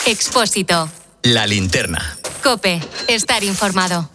Expósito. La linterna. COPE. Estar informado.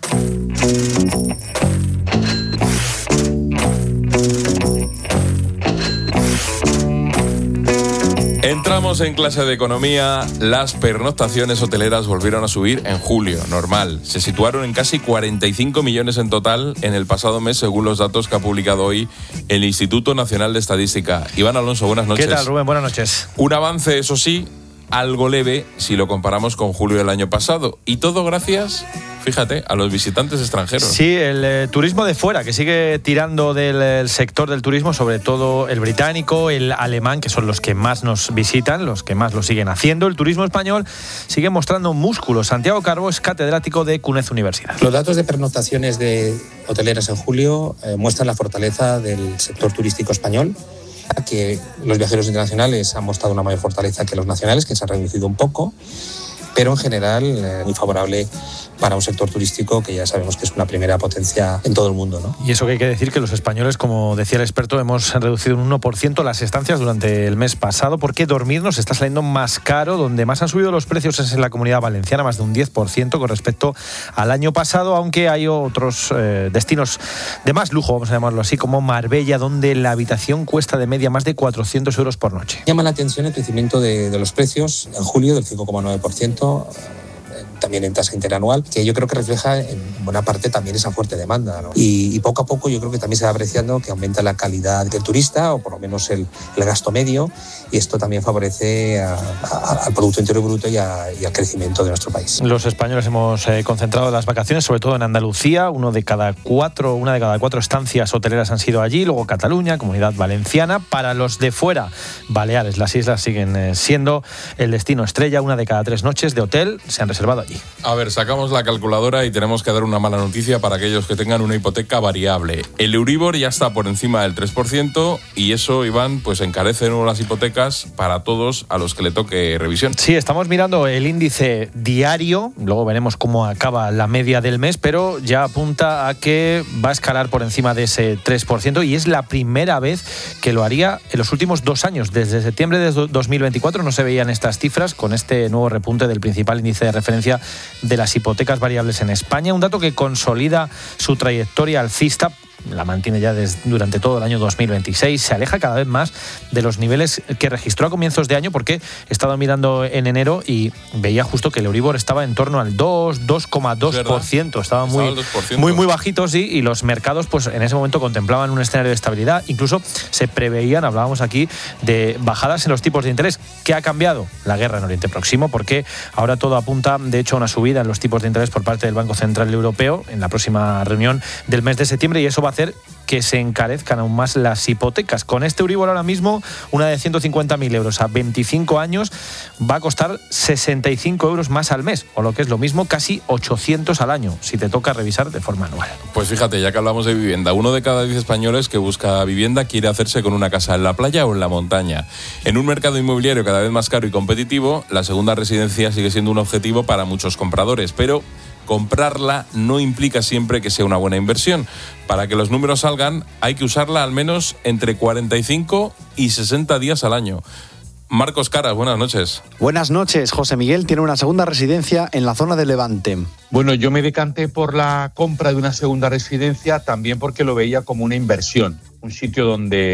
Entramos en clase de economía. Las pernoctaciones hoteleras volvieron a subir en julio, normal. Se situaron en casi 45 millones en total en el pasado mes, según los datos que ha publicado hoy el Instituto Nacional de Estadística. Iván Alonso, buenas noches. ¿Qué tal, Rubén? Buenas noches. Un avance, eso sí, algo leve si lo comparamos con julio del año pasado. Y todo gracias, fíjate, a los visitantes extranjeros. Sí, el turismo de fuera, que sigue tirando del sector del turismo, sobre todo el británico, el alemán, que son los que más nos visitan, los que más lo siguen haciendo. El turismo español sigue mostrando músculos. Santiago Carbo es catedrático de CUNED Universidad. Los datos de pernoctaciones de hoteleras en julio muestran la fortaleza del sector turístico español, que los viajeros internacionales han mostrado una mayor fortaleza que los nacionales, que se han reducido un poco, pero en general muy favorable para un sector turístico que ya sabemos que es una primera potencia en todo el mundo, ¿no? Y eso que hay que decir que los españoles, como decía el experto, hemos reducido un 1% las estancias durante el mes pasado, porque dormir nos está saliendo más caro. Donde más han subido los precios es en la Comunidad Valenciana, más de un 10% con respecto al año pasado, aunque hay otros destinos de más lujo, vamos a llamarlo así, como Marbella, donde la habitación cuesta de media más de 400 euros por noche. Llama la atención el crecimiento de los precios en julio del 5,9%, también en tasa interanual, que yo creo que refleja en buena parte también esa fuerte demanda, ¿no? Y poco a poco yo creo que también se va apreciando que aumenta la calidad del turista, o por lo menos el gasto medio, y esto también favorece al Producto Interior Bruto y al crecimiento de nuestro país. Los españoles hemos concentrado las vacaciones, sobre todo en Andalucía. Una de cada cuatro estancias hoteleras han sido allí, luego Cataluña, Comunidad Valenciana. Para los de fuera, Baleares, las islas siguen siendo el destino estrella. 1 de cada 3 noches de hotel se han reservado allí. A ver, sacamos la calculadora y tenemos que dar una mala noticia para aquellos que tengan una hipoteca variable. El Euribor ya está por encima del 3% y eso, Iván, pues encarece de nuevo las hipotecas para todos a los que le toque revisión. Sí, estamos mirando el índice diario, luego veremos cómo acaba la media del mes, pero ya apunta a que va a escalar por encima de ese 3% y es la primera vez que lo haría en los últimos 2 años. Desde septiembre de 2024 no se veían estas cifras con este nuevo repunte del principal índice de referencia de las hipotecas variables en España, un dato que consolida su trayectoria alcista, la mantiene ya durante todo el año 2026, se aleja cada vez más de los niveles que registró a comienzos de año, porque he estado mirando en enero y veía justo que el Euribor estaba en torno al 2,2%, estaba muy bajito, sí, y los mercados pues en ese momento contemplaban un escenario de estabilidad, incluso se preveían, hablábamos aquí, de bajadas en los tipos de interés. ¿Qué ha cambiado? La guerra en Oriente Próximo, porque ahora todo apunta, de hecho, a una subida en los tipos de interés por parte del Banco Central Europeo en la próxima reunión del mes de septiembre, y eso va a hacer que se encarezcan aún más las hipotecas. Con este Euribor ahora mismo, una de 150.000 euros a 25 años va a costar 65 euros más al mes, o lo que es lo mismo, casi 800 al año, si te toca revisar de forma anual. Pues fíjate, ya que hablamos de vivienda, 1 de cada 10 españoles que busca vivienda quiere hacerse con una casa en la playa o en la montaña. En un mercado inmobiliario cada vez más caro y competitivo, la segunda residencia sigue siendo un objetivo para muchos compradores, pero comprarla no implica siempre que sea una buena inversión. Para que los números salgan, hay que usarla al menos entre 45 y 60 días al año. Marcos Caras, buenas noches. Buenas noches. José Miguel tiene una segunda residencia en la zona de Levante. Bueno, yo me decanté por la compra de una segunda residencia también porque lo veía como una inversión, un sitio donde